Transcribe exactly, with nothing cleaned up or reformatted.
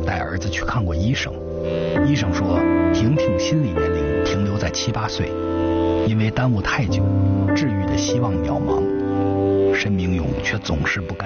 带儿子去看过医生，医生说婷婷心理年龄停留在七八岁，因为耽误太久，治愈的希望渺茫。申明勇却总是不甘